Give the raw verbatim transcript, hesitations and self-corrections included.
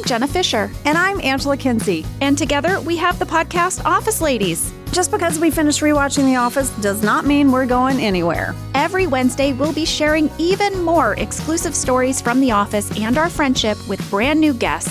Jenna Fisher. And I'm Angela Kinsey. And together we have the podcast Office Ladies. Just because we finished rewatching The Office does not mean we're going anywhere. Every Wednesday, we'll be sharing even more exclusive stories from The Office and our friendship with brand new guests.